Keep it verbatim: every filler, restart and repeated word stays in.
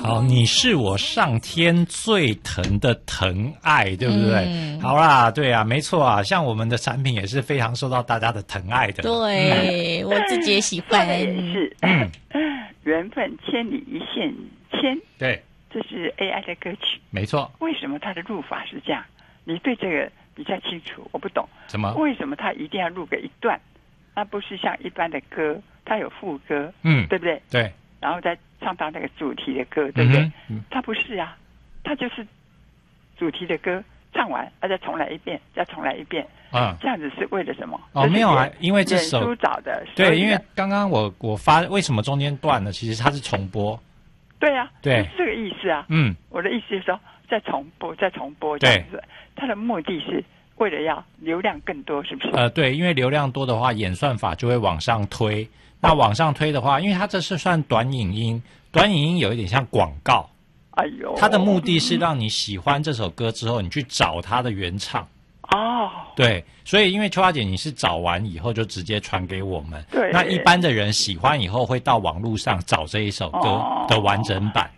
好，你是我上天最疼的疼爱，对不对？嗯、好啦，对啊，没错啊，像我们的产品也是非常受到大家的疼爱的。 对、嗯、我自己也喜欢。 也是，嗯，缘分千里一线牵。 对， 这是 A I 的歌曲， 没错。 为什么它的录法是这样？你对这个比较清楚，我不懂。 什么？ 为什么它一定要录个一段？那不是像一般的歌，它有副歌， 嗯， 对不对？ 对。 然后再唱到那个主题的歌，对不对？ 嗯嗯、 它不是啊，它就是主题的歌唱完，再重来一遍，再重来一遍。 啊、嗯， 这样子是为了什么？ 哦，没有啊，因为这首脸书找的。 对，因为刚刚我我发为什么中间断了？其实它是重播。 对啊， 对， 是这个意思啊。 嗯， 我的意思是说，再重播，再重播这样子。它的目的是为了要流量更多，是不是？ 呃，对，因为流量多的话，演算法就会往上推。那往上推的话，因为它这是算短影音，短影音有一点像广告。 哎呦， 它的目的是让你喜欢这首歌之后，你去找它的原唱。 哦， 对，所以因为秋花姐你是找完以后就直接传给我们， 对， 那一般的人喜欢以后会到网络上找这一首歌的完整版。